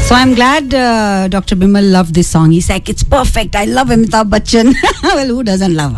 So I'm glad Dr. Bimal loved this song. He's like, it's perfect. I love Amitabh Bachchan. Well, who doesn't love?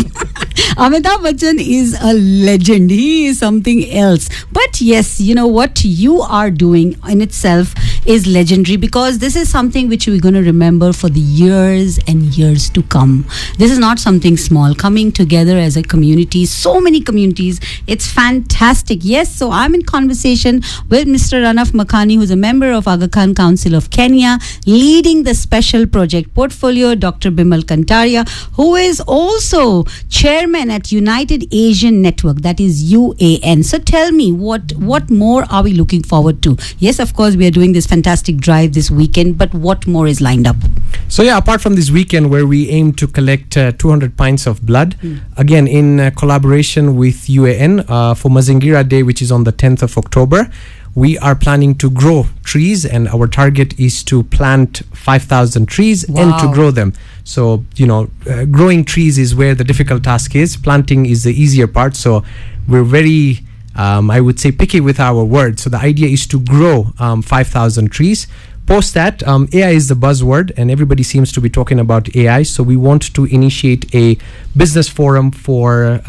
Amitabh Bachchan is a legend. He is something else. But yes, you know what you are doing in itself is legendary, because this is something which we're going to remember for the years and years to come. This is not something small. Coming together as a community, so many communities, it's fantastic. Yes, so I'm in conversation with Mr. Ranaf Makhani, who's a member of Aga Khan Council of Kenya, leading the special project portfolio, Dr. Bimal Kantaria, who is also chairman at United Asian Network, that is UAN. So tell me, what more are we looking forward to? Yes, of course, we are doing this fantastic drive this weekend, but what more is lined up? So yeah, apart from this weekend where we aim to collect 200 pints of blood, again in collaboration with UAN for Mazingira Day, which is on the 10th of October, we are planning to grow trees, and our target is to plant 5,000 trees and to grow them. So, growing trees is where the difficult task is. Planting is the easier part. So we're very, I would say, picky with our words. So the idea is to grow 5,000 trees. Post that, AI is the buzzword, and everybody seems to be talking about AI. So we want to initiate a business forum for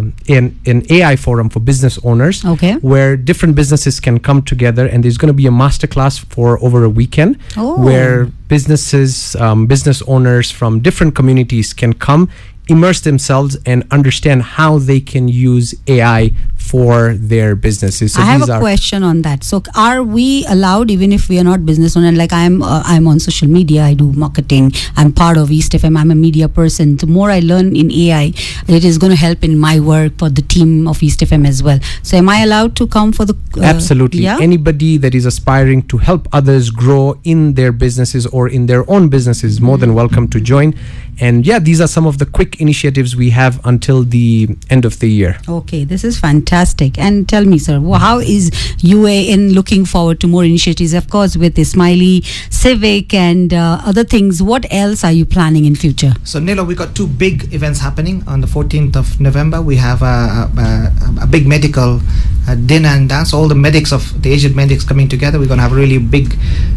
an AI forum for business owners, where different businesses can come together, and there's going to be a masterclass for over a weekend where businesses, business owners from different communities can come, immerse themselves, and understand how they can use AI for their businesses. So I have a question on that. So are we allowed, even if we are not business owner, like I'm on social media, I do marketing, I'm part of East FM, I'm a media person. The more I learn in AI, it is going to help in my work for the team of East FM as well. So am I allowed to come for the... Absolutely. Yeah? Anybody that is aspiring to help others grow in their businesses or in their own businesses is more than welcome to join. And yeah, these are some of the quick initiatives we have until the end of the year. Okay, this is fantastic. And tell me, sir, how is UAN looking forward to more initiatives? Of course, with Ismaili Civic and other things. What else are you planning in future? So, Nilo, we got two big events happening. On the 14th of November, we have a big medical dinner and dance. All the medics of the Asian medics coming together. We're going to have a really big,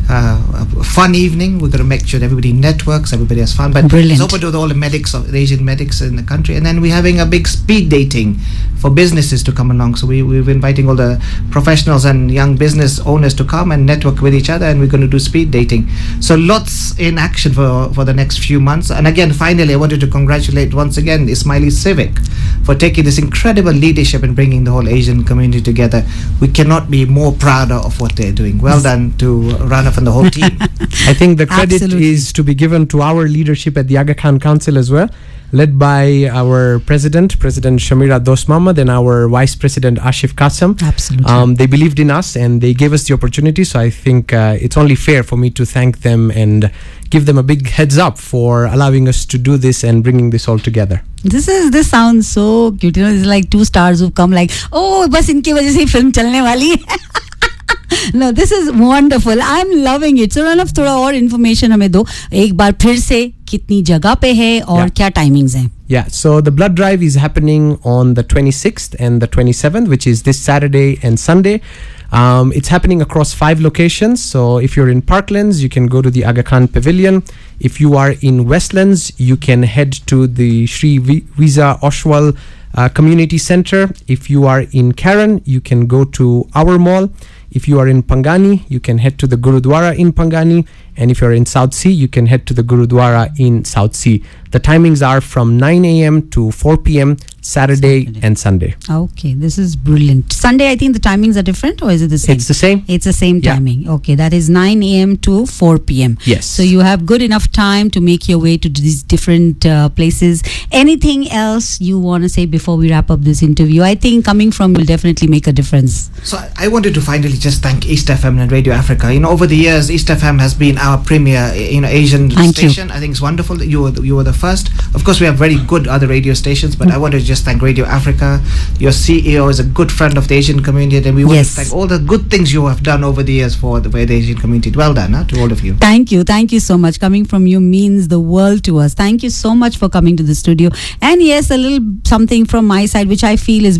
fun evening. We're going to make sure that everybody networks, everybody has fun. But brilliant. It's open to all the medics, of the Asian medics in the country. And then we're having a big speed dating for businesses to come along. So we're inviting all the professionals and young business owners to come and network with each other, and we're going to do speed dating. So lots in action for the next few months. And again, finally, I wanted to congratulate once again Ismaili Civic for taking this incredible leadership and bringing the whole Asian community together. We cannot be more prouder of what they're doing. Well done to Ranaf and the whole team. I think the credit is to be given to our leadership at the Aga Khan Council as well, led by our President Shamira Dos Mohammed, and our Vice President Ashif Qasim. Absolutely. They believed in us and they gave us the opportunity. So I think it's only fair for me to thank them and give them a big heads up for allowing us to do this and bringing this all together. This sounds so cute. It's like two stars who've come like, oh, bas inki wajah se film chalne wali hai. No, this is wonderful. I'm loving it. So Ranaf, थोड़ा और information हमें दो एक बार फिर से, कितनी जगह पे है और क्या timings हैं? Yeah, so the blood drive is happening on the 26th and the 27th, which is this Saturday and Sunday. It's happening across 5 locations. So if you're in Parklands, you can go to the Aga Khan Pavilion. If you are in Westlands, you can head to the Sri Visa Oshwal Community Center. If you are in Karen, you can go to our mall. If you are in Pangani, you can head to the Gurudwara in Pangani. And if you're in South Sea, you can head to the Gurudwara in South Sea. The timings are from 9 a.m. to 4 p.m. Saturday and Sunday. Okay, this is brilliant. Sunday, I think the timings are different, or is it the same? It's the same. It's the same timing. Okay, that is 9 a.m. to 4 p.m. Yes. So you have good enough time to make your way to these different places. Anything else you want to say before we wrap up this interview? I think coming from will definitely make a difference. So I wanted to finally just thank East FM and Radio Africa. Over the years, East FM has been our premier, Asian station. I think it's wonderful that you were the first. Of course, we have very good other radio stations, but I wanted to just thank Radio Africa. Your CEO is a good friend of the Asian community, and we want to thank all the good things you have done over the years for the Asian community. Well done, to all of you. Thank you so much. Coming from you means the world to us. Thank you so much for coming to the studio. And yes, a little something from my side, which I feel is